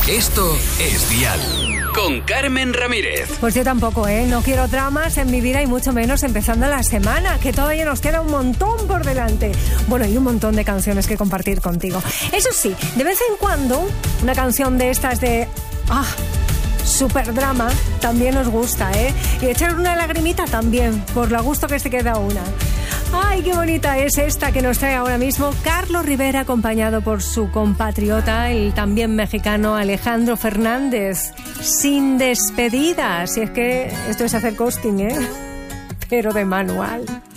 Esto es Dial. Con Carmen Ramírez. Pues yo tampoco, no quiero dramas en mi vida y mucho menos empezando la semana, que todavía nos queda un montón por delante. Bueno, y un montón de canciones que compartir contigo. Eso sí, de vez en cuando, una canción de estas de... super drama también nos gusta, y echar una lagrimita también, por lo gusto que se queda una. Ay, qué bonita es esta que nos trae ahora mismo Carlos Rivera, acompañado por su compatriota, el también mexicano Alejandro Fernández. Sin despedida, si es que esto es hacer costing, pero de manual.